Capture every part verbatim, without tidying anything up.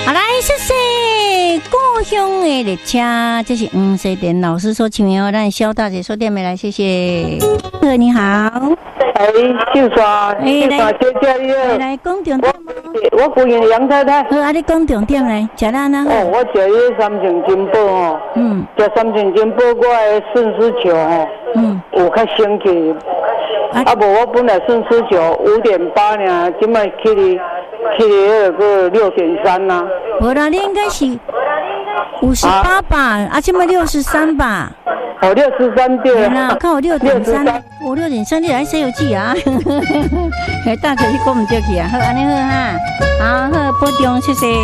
好来，谢谢故乡的列车，这是黄世典老师所唱的哦。咱肖大姐说点没来，谢谢。你好， 哎，秀刷，秀刷姐姐你好， 来讲重点吗？ 我姑爷杨太太。 好，啊，你讲重点来，食啦那好。 哦，我食迄三层金宝哦，嗯，食三层金宝，我的顺丝球哦，嗯，有较升起。啊无，我本来顺丝球五点八呢，今麦去哩去哩那个六点三呐。 无啦，你应该是五十八吧？啊，今麦六十三吧？ 哦，六十三对啦，看我六点三，我六点三，你来《西游记》啊？嘿，大嘴你讲唔对去啊？好，安尼好哈，好好保重，谢谢。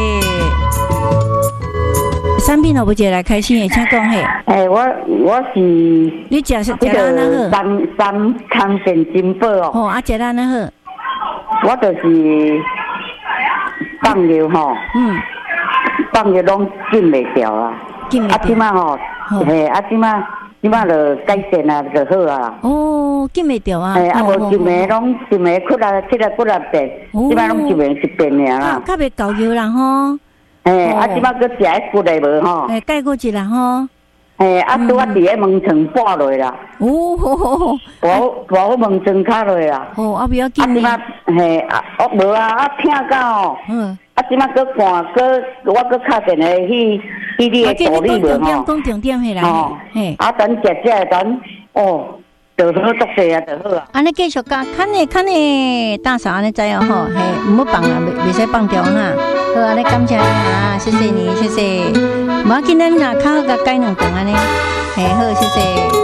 产品我不接来开心的，请讲嘿。 哎，我我是你食是食哪那好？ 三三康健金宝哦。 哦，啊，食哪那好？ 我就是放尿吼，嗯，放尿拢禁袂掉啊。禁袂掉。啊，即马吼，嘿，啊，即马即马就改善啊，就好啊。哦，禁袂掉啊。嘿，啊，无一暝拢一暝困啊，七啊几啊遍，即马拢一暝一遍尔啦。较袂够药啦吼。嘿，啊，即摆佫食迄骨的无吼？嘿，改过一啦吼。嘿，啊，拄啊伫咧门床挂落啦。哦，好好好。无无门床卡落啦。哦，啊，不要紧。啊，即摆嘿，啊，我无啊，啊，痛到哦。嗯。啊，即摆佫寒，佫我佫敲电话去去你的助理无吼？讲重点嘿啦。哦。嘿。啊，等食食等哦。就好作势啊，就好啊。安尼继续讲，看呢看呢，大嫂安尼知哦吼，嘿，唔好放啊，袂袂使放掉哈。好，安尼感谢你啊，谢谢你，谢谢。无要紧，咱若较好甲改两顿安尼，嘿，好，谢谢。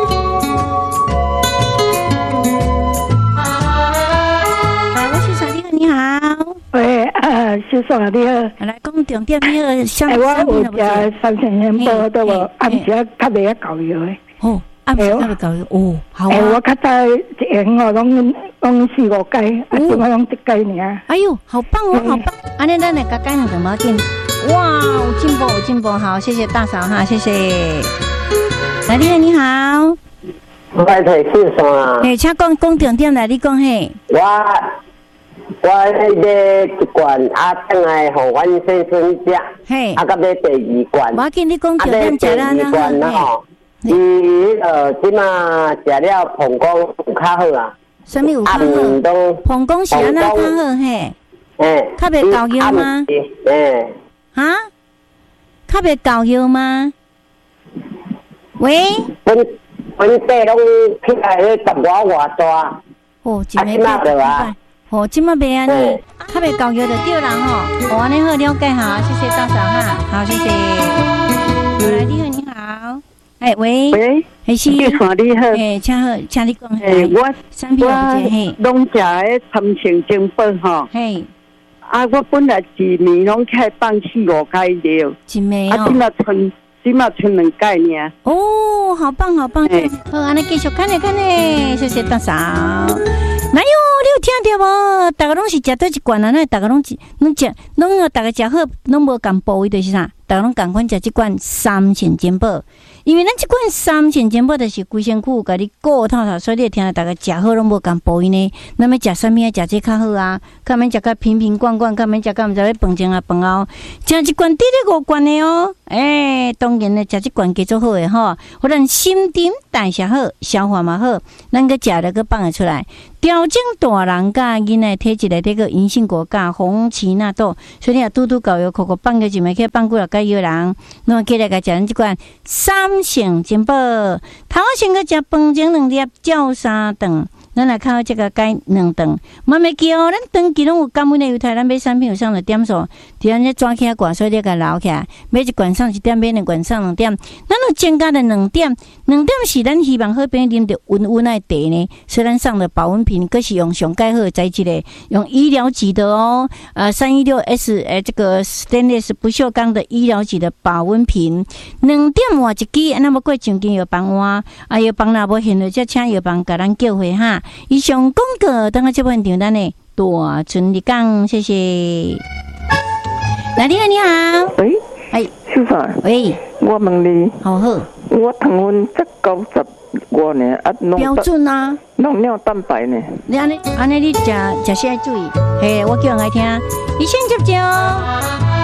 来，我是小丽，你好。喂，啊，秀爽啊，你好。来讲重点，你好，像哎，我有食三千元包对无？啊，毋是啊，较袂晓搞药的。哦。啊，唔是那个教育哦，好啊。我较早一年哦，拢拢四五届，啊，现在拢一届尔。哎呦，好棒哦，好棒！安尼咱来甲改两个毛巾。哇，有进步，有进步，好，谢谢大嫂哈，谢谢。来，你好，你好。我係先生啊。誒，請講講重點來，你講嘿。我我迄個一罐啊，等來互阮先生食。嘿。啊，甲買第二罐。我要緊你講重點食啦，那吼。伊呃，即马食了膀胱有较好啊。什么有较好？膀胱是安怎较好嘿？诶，较袂够药吗？诶，哈？较袂够药吗？喂？阮阮爸拢起来咧十外外大。哦，真袂歹啊！哦，即马袂安尼，较袂够药就对啦吼。哦，安尼好了解哈，谢谢大嫂哈，好谢谢。好来，你好，你好。哎喂，喂，还是你好，你好，哎，请好，请你讲。哎，我产品我拢食迄参情精宝吼。嘿，啊，我本来一年拢开放四五盖了，一暝哦。啊，今嘛剩，今嘛剩两盖呢。哦，好棒，好棒。好，安尼继续看呢，看呢，谢谢大嫂。哪有？你有听到无？大家拢是食倒一罐啊？那大家拢是拢食，拢啊，大家食好，拢无共部位就是啥？大家拢共款食这罐三千金宝。因为咱这款三千金宝就是规身躯甲你顾透透，所以你听到大家食好拢无共部位呢。那么食啥物啊？食这较好啊？较免食甲瓶瓶罐罐，较免食甲毋知咧饭前啊饭后，食一罐滴咧五罐的哦。诶、欸，当然咧，食这罐加做好诶吼，互咱心丁代谢好，消化嘛好，咱个食了个放会出来，调整大人甲囡仔体质内底个银杏果甲红荠纳豆，所以你啊拄拄搞药，口口放个一枚去放几落个药人，那么起来甲食咱这罐三成金宝，头先个食饭前两粒，照三顿。咱来看这个改两顿，慢慢记哦。咱长期拢有感恩的犹太，咱买产品有上的点数，伫咱这抓起来挂，所以你甲留起来。买一罐上一点，买两罐上两点。咱有增加的两点，两点是咱希望好朋友啉着温温的茶呢。虽然上的保温瓶，可是用上盖好的材质的，用医疗级的哦。呃，三一六 S 诶，这个 stainless 不锈钢的医疗级的保温瓶，两点换一支，那么过上间药房换，啊药房若无现在则请药房甲咱叫回哈。以上广告，等下这份订单呢，大春你讲，谢谢。来，你好，你好。喂，哎，师傅。喂，我问你，好好，我糖分才九十五呢，啊，标准啊，弄尿蛋白呢。你安尼，安尼你食食些注意，嘿，我叫人来听，医生接招。哎，谢谢。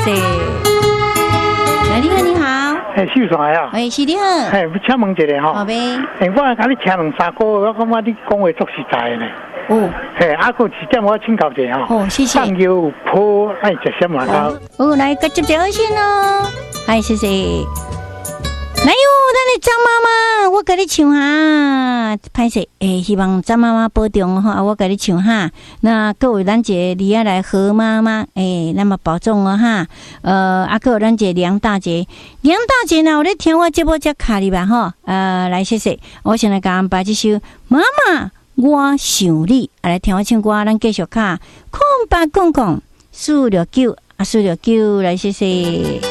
谢。来，你好，你好。 哎，秀爽啊！ 哎，是你好。 哎，要请问一下吼。 好呗。 哎，我甲你请两三个，我感觉你讲话足实在呢。 哦。 嘿，啊，个一点我请教一下吼。 哦，谢谢。 放油泡爱食什么好？ 哦，来，个接接先哦。哎，谢谢。来哟，咱的张妈妈，我跟你唱哈，歹势，诶，希望张妈妈保重哈，我跟你唱哈。那各位咱姐李亚来何妈妈，诶，那么保重哦哈。呃，啊，各位咱姐梁大姐，梁大姐呢，有咧听我节目才卡哩吧哈。呃，来谢谢，我先来甲安排这首《妈妈我想你》，来听我唱歌，咱继续卡空八公公四六九啊，四六九来谢谢。